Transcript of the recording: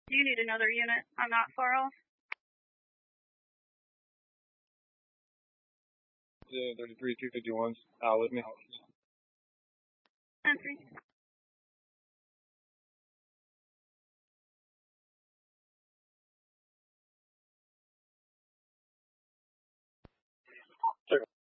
Do you need another unit? I'm not far off. Yeah, 33, 251's out with me. Entry.